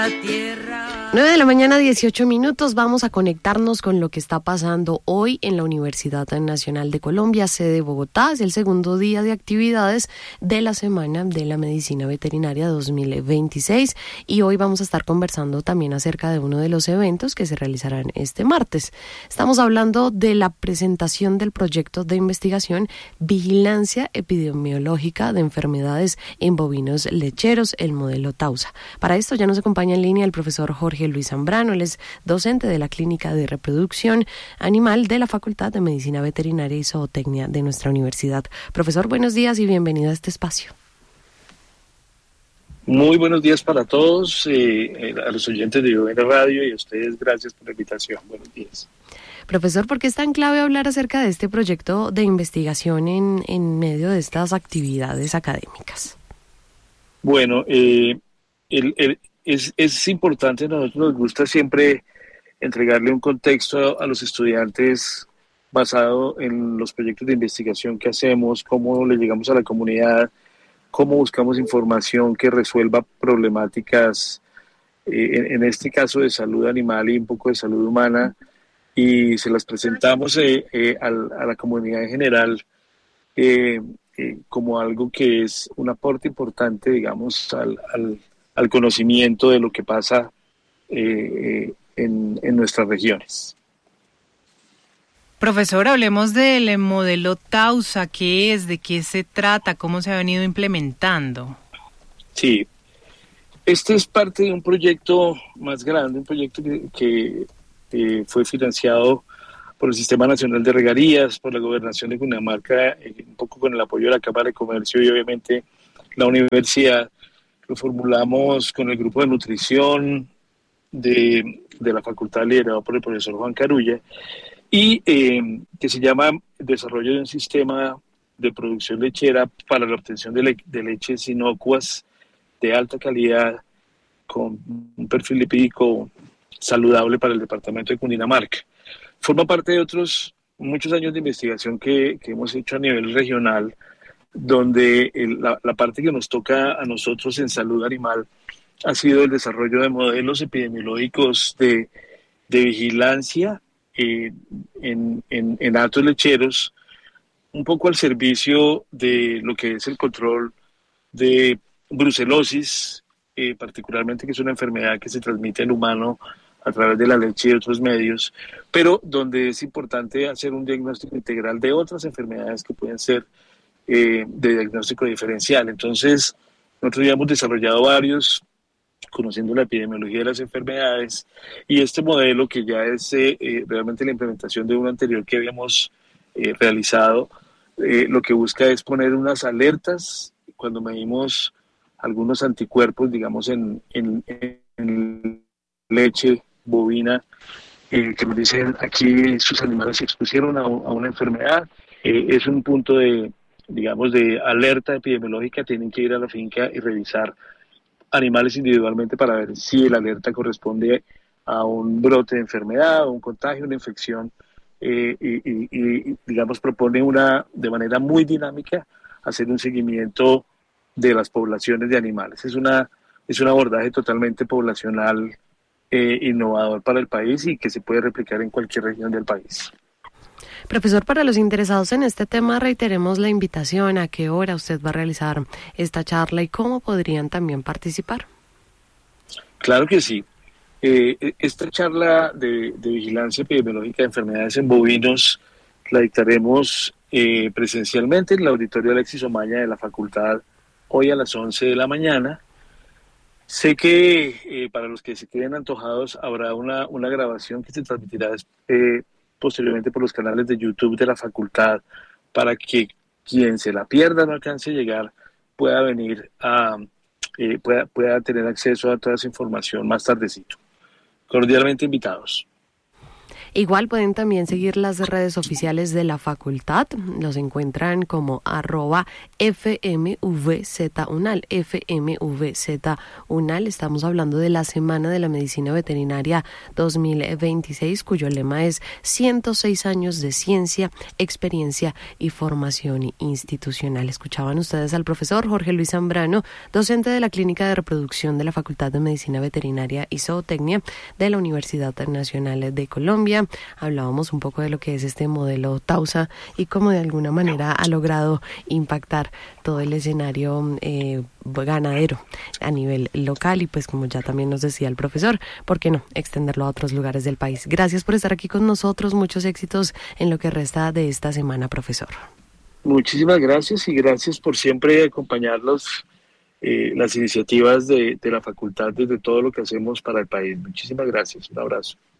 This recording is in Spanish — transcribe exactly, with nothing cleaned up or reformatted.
la tierra. nueve de la mañana, dieciocho minutos. Vamos a conectarnos con lo que está pasando hoy en la Universidad Nacional de Colombia, sede Bogotá. Es el segundo día de actividades de la Semana de la Medicina Veterinaria dos mil veintiséis y hoy vamos a estar conversando también acerca de uno de los eventos que se realizarán este martes. Estamos hablando de la presentación del proyecto de investigación Vigilancia Epidemiológica de Enfermedades en Bovinos Lecheros, el modelo Tausa. Para esto ya nos acompaña en línea el profesor Jorge Luis Zambrano. Él es docente de la Clínica de Reproducción Animal de la Facultad de Medicina Veterinaria y Zootecnia de nuestra universidad. Profesor, buenos días y bienvenido a este espacio. Muy buenos días para todos, eh, a los oyentes de U N Radio y a ustedes, gracias por la invitación. Buenos días. Profesor, ¿por qué es tan clave hablar acerca de este proyecto de investigación en, en medio de estas actividades académicas? Bueno, eh, el, el, es, es importante, a nosotros nos gusta siempre entregarle un contexto a, a los estudiantes basado en los proyectos de investigación que hacemos, cómo le llegamos a la comunidad, cómo buscamos información que resuelva problemáticas, eh, en, en este caso de salud animal y un poco de salud humana, y se las presentamos eh, eh, a, a la comunidad en general eh, eh, como algo que es un aporte importante, digamos, al, al, al conocimiento de lo que pasa eh, en, en nuestras regiones. Profesor, hablemos del modelo Tausa. ¿Qué es? ¿De qué se trata? ¿Cómo se ha venido implementando? Sí, este es parte de un proyecto más grande, un proyecto que, que eh, fue financiado por el Sistema Nacional de Regarías, por la Gobernación de Cundinamarca, eh, un poco con el apoyo de la Cámara de Comercio y obviamente la universidad. Lo formulamos con el grupo de nutrición de, de la facultad liderado por el profesor Juan Carulla y eh, que se llama Desarrollo de un sistema de producción lechera para la obtención de, le de leches inocuas de alta calidad con un perfil lipídico saludable para el departamento de Cundinamarca. Forma parte de otros muchos años de investigación que, que hemos hecho a nivel regional, donde el, la, la parte que nos toca a nosotros en salud animal ha sido el desarrollo de modelos epidemiológicos de, de vigilancia eh, en, en, en actos lecheros, un poco al servicio de lo que es el control de brucelosis, eh, particularmente que es una enfermedad que se transmite al humano a través de la leche y de otros medios, pero donde es importante hacer un diagnóstico integral de otras enfermedades que pueden ser eh, de diagnóstico diferencial. Entonces, nosotros ya hemos desarrollado varios, conociendo la epidemiología de las enfermedades, y este modelo que ya es eh, eh, realmente la implementación de uno anterior que habíamos eh, realizado, eh, lo que busca es poner unas alertas cuando medimos algunos anticuerpos, digamos, en, en, en leche bovina, eh, que nos dicen aquí sus animales se expusieron a, a una enfermedad, eh, es un punto de, digamos, de alerta epidemiológica, tienen que ir a la finca y revisar animales individualmente para ver si la alerta corresponde a un brote de enfermedad, o un contagio, una infección, eh, y, y, y, digamos, propone una, de manera muy dinámica, hacer un seguimiento de las poblaciones de animales. Es una, es un abordaje totalmente poblacional, Eh, innovador para el país y que se puede replicar en cualquier región del país. Profesor, para los interesados en este tema, reiteremos la invitación. ¿A qué hora usted va a realizar esta charla y cómo podrían también participar? Claro que sí. Eh, esta charla de, de vigilancia epidemiológica de enfermedades en bovinos la dictaremos eh, presencialmente en el auditorio Alexis Omaña de la facultad hoy a las once de la mañana. Sé que eh, para los que se queden antojados habrá una, una grabación que se transmitirá eh, posteriormente por los canales de YouTube de la facultad para que quien se la pierda, no alcance a llegar, pueda venir a, eh, pueda, pueda tener acceso a toda esa información más tardecito. Cordialmente invitados. Igual pueden también seguir las redes oficiales de la facultad, los encuentran como arroba F M V Z UNAL, F M V Z UNAL. Estamos hablando de la Semana de la Medicina Veterinaria dos mil veintiséis, cuyo lema es ciento seis años de ciencia, experiencia y formación institucional. Escuchaban ustedes al profesor Jorge Luis Zambrano, docente de la Clínica de Reproducción de la Facultad de Medicina Veterinaria y Zootecnia de la Universidad Nacional de Colombia. Hablábamos un poco de lo que es este modelo Tausa y cómo de alguna manera ha logrado impactar todo el escenario eh, ganadero a nivel local y pues como ya también nos decía el profesor, ¿por qué no extenderlo a otros lugares del país? Gracias por estar aquí con nosotros, muchos éxitos en lo que resta de esta semana, profesor. Muchísimas gracias y gracias por siempre acompañarlos eh, las iniciativas de, de la facultad desde todo lo que hacemos para el país. Muchísimas gracias, un abrazo.